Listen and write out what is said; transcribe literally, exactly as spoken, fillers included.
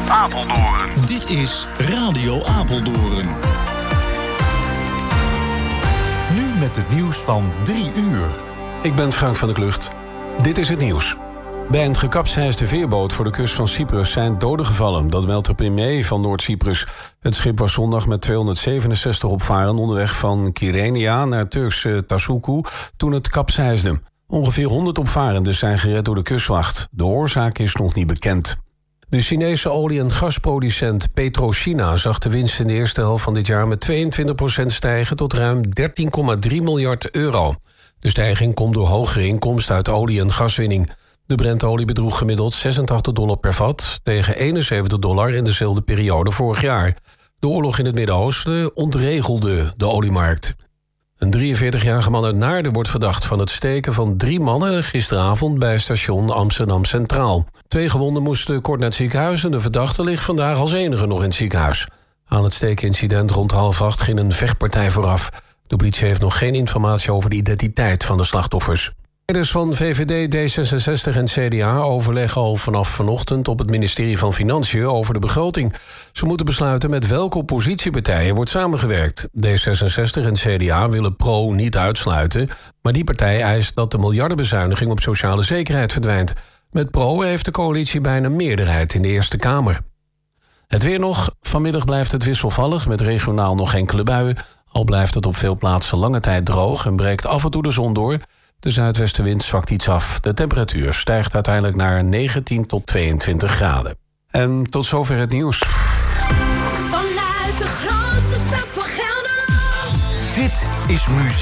Apeldoorn. Dit is Radio Apeldoorn. Nu met het nieuws van drie uur. Ik ben Frank van der Klucht. Dit is het nieuws. Bij een gekapseisde veerboot voor de kust van Cyprus zijn doden gevallen. Dat meldt de premier van Noord-Cyprus. Het schip was zondag met tweehonderdzevenenzestig opvarenden onderweg van Kyrenia naar Turkse Tasuku toen het kapseisde. Ongeveer honderd opvarenden zijn gered door de kustwacht. De oorzaak is nog niet bekend. De Chinese olie- en gasproducent PetroChina zag de winst in de eerste helft van dit jaar met tweeëntwintig procent stijgen tot ruim dertien komma drie miljard euro. De stijging komt door hogere inkomsten uit olie- en gaswinning. De Brentolie bedroeg gemiddeld zesentachtig dollar per vat tegen eenenzeventig dollar in dezelfde periode vorig jaar. De oorlog in het Midden-Oosten ontregelde de oliemarkt. Een drieënveertigjarige man uit Naarden wordt verdacht van het steken van drie mannen gisteravond bij station Amsterdam Centraal. Twee gewonden moesten kort naar het ziekenhuis en de verdachte ligt vandaag als enige nog in het ziekenhuis. Aan het steekincident rond half acht ging een vechtpartij vooraf. De politie heeft nog geen informatie over de identiteit van de slachtoffers. Leiders van V V D, D zesenzestig en C D A overleggen al vanaf vanochtend op het ministerie van Financiën over de begroting. Ze moeten besluiten met welke oppositiepartijen wordt samengewerkt. D zesenzestig en C D A willen Pro niet uitsluiten, maar die partij eist dat de miljardenbezuiniging op sociale zekerheid verdwijnt. Met Pro heeft de coalitie bijna meerderheid in de Eerste Kamer. Het weer nog. Vanmiddag blijft het wisselvallig met regionaal nog enkele buien. Al blijft het op veel plaatsen lange tijd droog en breekt af en toe de zon door. De zuidwestenwind zwakt iets af. De temperatuur stijgt uiteindelijk naar negentien tot tweeëntwintig graden. En tot zover het nieuws. Vanuit de grootste stad van Gelderland. Dit is muziek.